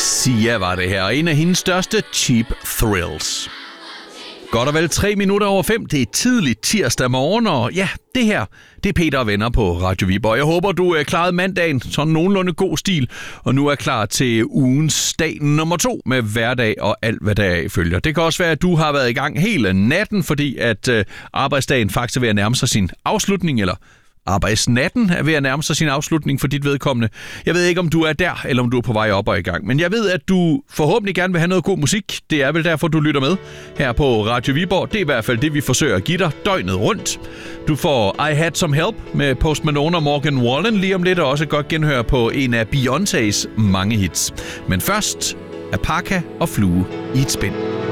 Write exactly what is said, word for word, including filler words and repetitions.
Sia var det her, og en af hendes største Cheap Thrills. Godt og vel tre minutter over fem. Det er tidligt tirsdag morgen, og ja, det her, det er Peter og venner på Radio Viborg. Jeg håber, du er klaret mandagen, sådan nogenlunde god stil, og nu er klar til ugens dag nummer to med hverdag og alt, hvad der følger. Det kan også være, at du har været i gang hele natten, fordi at øh, arbejdsdagen faktisk er ved at nærme sig sin afslutning, eller arbejdsnatten er ved at nærme sig sin afslutning for dit vedkommende. Jeg ved ikke, om du er der, eller om du er på vej op og i gang. Men jeg ved, at du forhåbentlig gerne vil have noget god musik. Det er vel derfor, du lytter med her på Radio Viborg. Det er i hvert fald det, vi forsøger at give dig døgnet rundt. Du får I Had Some Help med Post Malone og Morgan Wallen lige om lidt, og også et godt genhør på en af Beyoncés mange hits. Men først Alpaca og Flue i et spænd.